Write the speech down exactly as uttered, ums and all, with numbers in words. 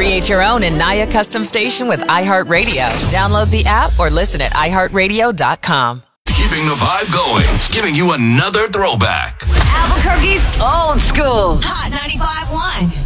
Create your own Anaya custom station with iHeartRadio. Download the app or listen at i heart radio dot com. Keeping the vibe going, giving you another throwback. Albuquerque's old school. Hot ninety-five point one.